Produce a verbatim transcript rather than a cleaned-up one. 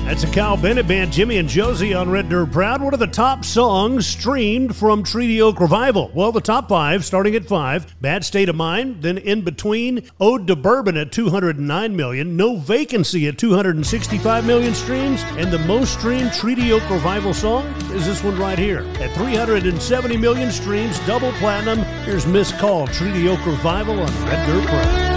That's a Kyle Bennett Band, Jimmy and Josie on Red Dirt Proud. What are the top songs streamed from Treaty Oak Revival? Well, the top five, starting at five, Bad State of Mind. Then in between, Ode to Bourbon at two hundred nine million, No Vacancy at two hundred sixty-five million streams, and the most streamed Treaty Oak Revival song is this one right here. At three hundred seventy million streams, double platinum, here's Miss Call, Treaty Oak Revival on Red Dirt Proud.